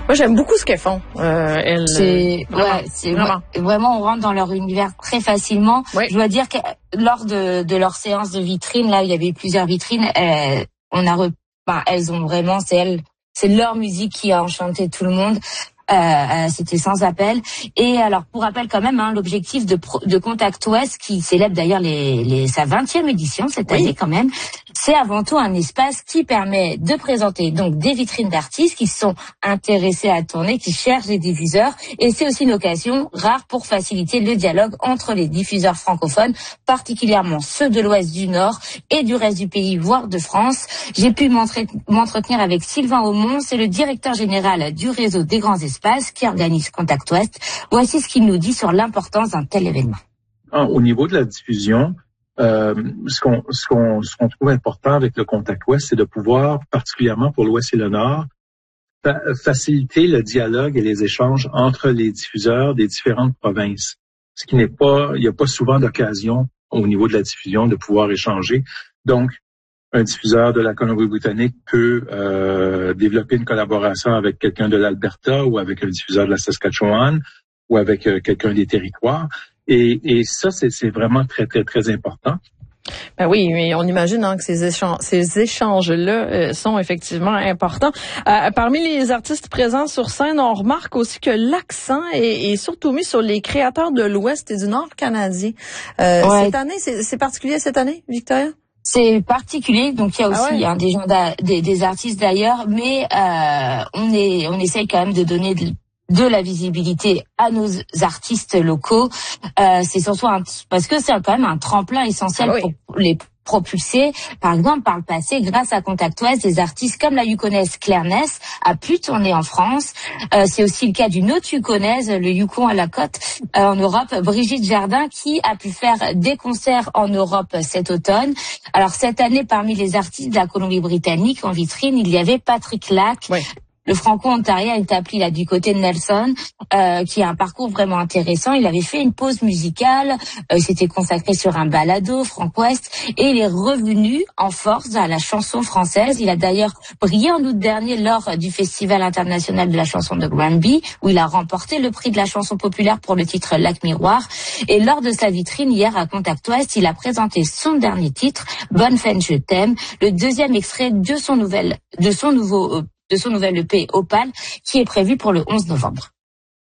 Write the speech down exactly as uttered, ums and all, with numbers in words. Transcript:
Moi, j'aime beaucoup ce qu'elles font. Euh, elles, c'est, vraiment, ouais, c'est vraiment. vraiment, on rentre dans leur univers très facilement. Oui. Je dois dire que lors de, de leur séance de vitrine, là, il y avait eu plusieurs vitrines, euh, on a, re, enfin, elles ont vraiment, c'est elles, c'est leur musique qui a enchanté tout le monde. Euh, c'était sans appel. Et alors, pour rappel quand même, hein, l'objectif de, de Contact Ouest, qui célèbre d'ailleurs les, les, sa vingtième édition cette oui. année quand même, c'est avant tout un espace qui permet de présenter donc des vitrines d'artistes qui sont intéressés à tourner, qui cherchent des diffuseurs. Et c'est aussi une occasion rare pour faciliter le dialogue entre les diffuseurs francophones, particulièrement ceux de l'Ouest, du Nord et du reste du pays, voire de France. J'ai pu m'entretenir avec Sylvain Aumont, c'est le directeur général du réseau des grands espaces qui organise Contact Ouest. Voici ce qu'il nous dit sur l'importance d'un tel événement. Au niveau de la diffusion, euh, ce qu'on ce qu'on ce qu'on trouve important avec le Contact Ouest, c'est de pouvoir, particulièrement pour l'Ouest et le Nord, fa- faciliter le dialogue et les échanges entre les diffuseurs des différentes provinces. Ce qui n'est pas, il n'y a pas souvent d'occasion au niveau de la diffusion de pouvoir échanger. Donc, un diffuseur de la Colombie-Britannique peut euh, développer une collaboration avec quelqu'un de l'Alberta ou avec un diffuseur de la Saskatchewan ou avec euh, quelqu'un des territoires. Et, et ça, c'est, c'est vraiment très, très, très important. Ben oui, mais on imagine hein, que ces échanges, ces échanges-là euh, sont effectivement importants. Euh, parmi les artistes présents sur scène, on remarque aussi que l'accent est, est surtout mis sur les créateurs de l'Ouest et du Nord canadien. Euh, ouais. Cette année, c'est, c'est particulier cette année, Victoria? C'est particulier, donc il y a aussi ah ouais. hein, des gens, des, des artistes d'ailleurs, mais euh, on est, on essaye quand même de donner de, de la visibilité à nos artistes locaux. Euh, c'est surtout un, parce que c'est quand même un tremplin essentiel ah oui. pour les propulser. Par exemple, par le passé, grâce à Contact Ouest, des artistes comme la Yukonaise Claire Ness a pu tourner en France. Euh, c'est aussi le cas d'une autre Yukonaise, le Yukon à la côte, euh, en Europe, Brigitte Jardin, qui a pu faire des concerts en Europe cet automne. Alors cette année, parmi les artistes de la Colombie-Britannique en vitrine, il y avait Patrick Lac. Oui. Le franco-ontarien établi là du côté de Nelson, euh, qui a un parcours vraiment intéressant. Il avait fait une pause musicale, euh, il s'était consacré sur un balado, Frank West, et il est revenu en force à la chanson française. Il a d'ailleurs brillé en août dernier lors du Festival international de la chanson de Granby, où il a remporté le prix de la chanson populaire pour le titre Lac Miroir. Et lors de sa vitrine hier à Contact Ouest, il a présenté son dernier titre, Bonne Fête, je t'aime, le deuxième extrait de son nouvel, de son nouveau euh, de son nouvel E P Opal, qui est prévu pour le onze novembre.